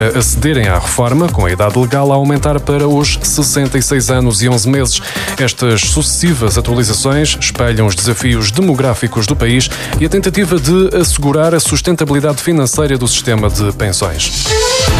acederem à reforma, com a idade legal a aumentar para os 66 anos e 11 meses. Estas sucessivas atualizações espelham os desafios demográficos do país e a tentativa de assegurar a sustentabilidade financeira do sistema de pensões.